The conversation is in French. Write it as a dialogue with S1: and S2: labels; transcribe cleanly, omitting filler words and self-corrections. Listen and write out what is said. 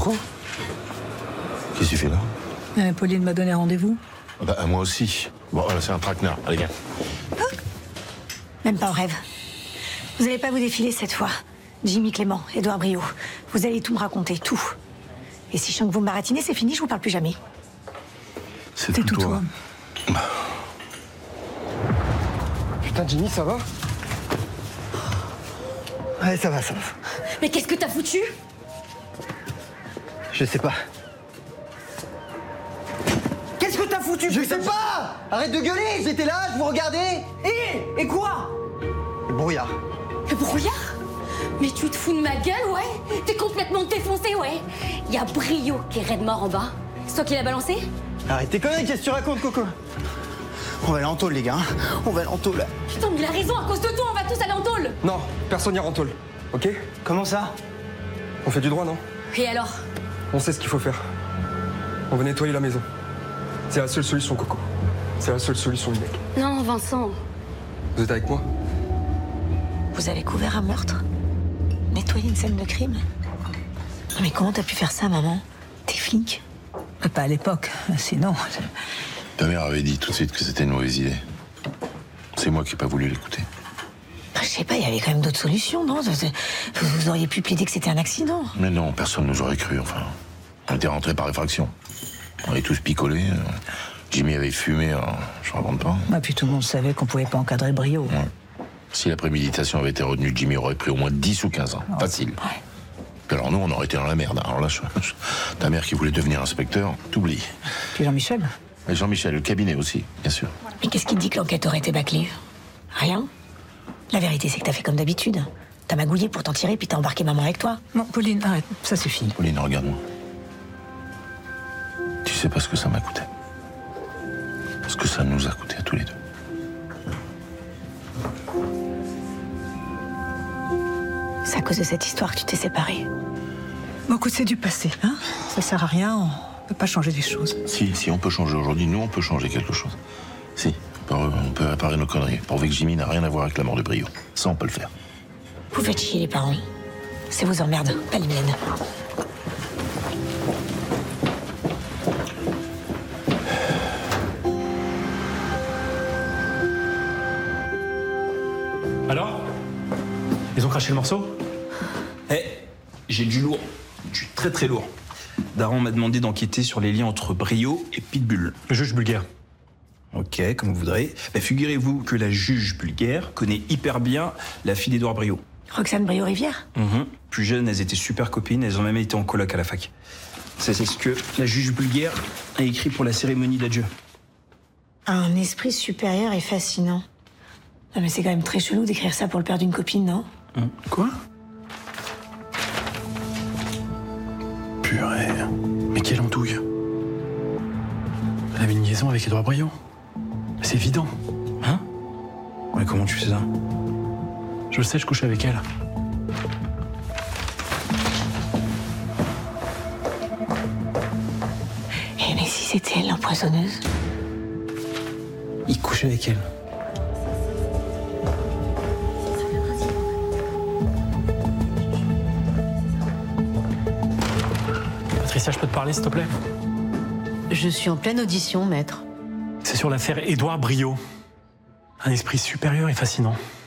S1: Coco? Qu'est-ce que tu fais là?
S2: Pauline m'a donné rendez-vous.
S1: Bah, moi aussi. Bon, là, c'est un traquenard. Allez, viens.
S3: Même pas en rêve. Vous allez pas vous défiler cette fois. Jimmy Clément, Édouard Briot. Vous allez tout me raconter, tout. Et si je sens que vous me baratinez, c'est fini, je vous parle plus jamais.
S1: C'est tout toi.
S4: Putain, Jimmy, ça va? Ouais, ça va.
S3: Mais qu'est-ce que t'as foutu?
S4: Je sais pas. Qu'est-ce que t'as foutu? Je sais pas! Arrête de gueuler, j'étais là, je vous regardais. Et quoi? Le brouillard.
S5: Le brouillard? Mais tu te fous de ma gueule, ouais? T'es complètement défoncé, ouais? Y a Brio qui est raide mort en bas. C'est toi qui l'as balancé?
S4: Arrête tes conneries, qu'est-ce que tu racontes, Coco? On va aller en tôle, les gars. On va aller en tôle.
S5: Putain, mais il a raison, à cause de toi, on va tous aller en tôle!
S6: Non, personne n'ira en tôle, ok?
S4: Comment ça?
S6: On fait du droit, non?
S5: Et alors?
S6: On sait ce qu'il faut faire. On va nettoyer la maison. C'est la seule solution, Coco. C'est la seule solution, mec.
S5: Non, Vincent.
S6: Vous êtes avec moi?
S3: Vous avez couvert un meurtre? Nettoyer une scène de crime? Non mais comment t'as pu faire ça, maman? T'es flic?
S2: Pas à l'époque, sinon...
S1: Ta mère avait dit tout de suite que c'était une mauvaise idée. C'est moi qui n'ai pas voulu l'écouter.
S3: Je sais pas, il y avait quand même d'autres solutions, non? Vous auriez pu plaider que c'était un accident.
S1: Mais non, personne nous aurait cru, enfin. On était rentrés par effraction. On est tous picolés. Jimmy avait fumé, je raconte pas.
S2: Et puis tout le monde savait qu'on pouvait pas encadrer Brio.
S1: Ouais. Si la préméditation avait été retenue, Jimmy aurait pris au moins 10 ou 15 ans. Facile.
S3: Ouais.
S1: Puis alors nous, on aurait été dans la merde. Alors là, ta mère qui voulait devenir inspecteur, t'oublies.
S2: Puis Jean-Michel?
S1: Et Jean-Michel, le cabinet aussi, bien sûr.
S3: Mais qu'est-ce qui te dit que l'enquête aurait été bâclée? Rien. La vérité, c'est que t'as fait comme d'habitude. T'as magouillé pour t'en tirer, puis t'as embarqué maman avec toi.
S2: Non, Pauline, arrête, ça suffit.
S1: Pauline, regarde-moi. Tu sais pas ce que ça m'a coûté. Ce que ça nous a coûté à tous les deux.
S3: C'est à cause de cette histoire que tu t'es séparée.
S2: Bon, écoute, c'est du passé, hein? Ça sert à rien, on peut pas changer les choses.
S1: Si on peut changer aujourd'hui, nous, on peut changer quelque chose. Si, on peut réparer nos conneries. Prouver que Jimmy n'a rien à voir avec la mort de Brio. Ça, on peut le faire.
S3: Vous faites chier les parents. C'est vos emmerdes, pas les miennes.
S7: Alors? Ils ont craché le morceau?
S8: J'ai du lourd, du très très lourd. Daron m'a demandé d'enquêter sur les liens entre Brio et Pitbull.
S7: Le juge bulgaire.
S8: Ok, comme vous voudrez. Figurez-vous que la juge bulgaire connaît hyper bien la fille d'Édouard Brio.
S3: Roxane Brio-Rivière?
S8: Plus jeunes, elles étaient super copines, elles ont même été en coloc à la fac. C'est ce que la juge bulgaire a écrit pour la cérémonie d'adieu.
S3: Un esprit supérieur et fascinant. Non mais c'est quand même très chelou d'écrire ça pour le père d'une copine, non?
S8: Quoi?
S7: Purée. Mais quelle andouille. Elle avait une liaison avec Édouard Brio. C'est évident.
S8: Hein? Mais comment tu sais ça?
S7: Je le sais, je couche avec elle.
S3: Eh mais si c'était elle l'empoisonneuse?
S8: Il couchait avec elle.
S7: Patricia, je peux te parler, s'il te plaît?
S9: Je suis en pleine audition, maître.
S7: C'est sur l'affaire Édouard Brio. Un esprit supérieur et fascinant.